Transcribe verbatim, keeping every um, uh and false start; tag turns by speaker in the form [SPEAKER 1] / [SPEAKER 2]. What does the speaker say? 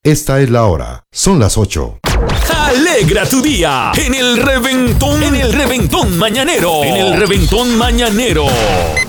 [SPEAKER 1] Esta es la hora. Son las ocho.
[SPEAKER 2] Alegra tu día en el reventón, en el reventón mañanero, en el reventón mañanero.